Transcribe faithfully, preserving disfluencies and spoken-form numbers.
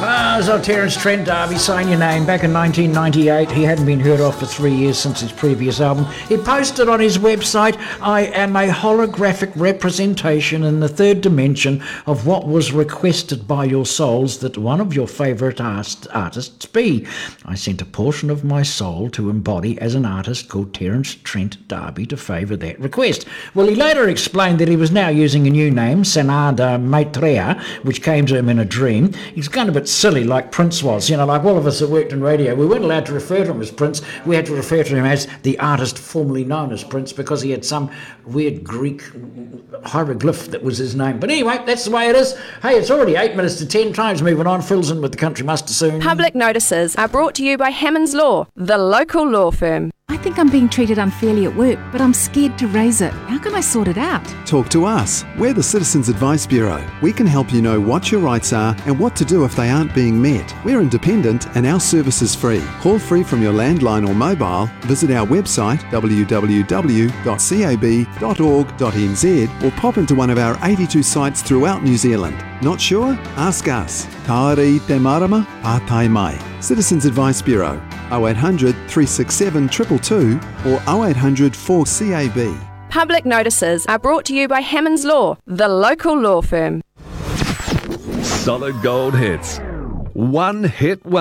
Ah, so Terence Trent D'Arby, Sign Your Name. Back in nineteen ninety-eight, he hadn't been heard of for three years since his previous album. He posted on his website, I am a holographic representation in the third dimension of what was requested by your souls that one of your favourite art- artists be. I sent a portion of my soul to embody as an artist called Terence Trent D'Arby to favour that request. Well, he later explained that he was now using a new name, Sanada Maitreya, which came to him in a dream. He's kind of a bit silly like Prince was. You know, like all of us that worked in radio, we weren't allowed to refer to him as Prince. We had to refer to him as the artist formerly known as Prince because he had some weird Greek hieroglyph that was his name. But anyway, that's the way it is. Hey, it's already eight minutes to ten. Time's moving on. Phil's in with the Country Muster soon. Public notices are brought to you by Hammond's Law, the local law firm. I think I'm being treated unfairly at work, but I'm scared to raise it. How can I sort it out? Talk to us. We're the Citizens Advice Bureau. We can help you know what your rights are and what to do if they aren't being met. We're independent and our service is free. Call free from your landline or mobile. Visit our website w w w dot c a b dot org dot n z or pop into one of our eighty-two sites throughout New Zealand. Not sure? Ask us. Tauri te marama, pātai mai. Citizens Advice Bureau, oh eight hundred, three six seven, two two two or oh eight hundred, four C A B. Public notices are brought to you by Hammond's Law, the local law firm. Solid gold hits. One hit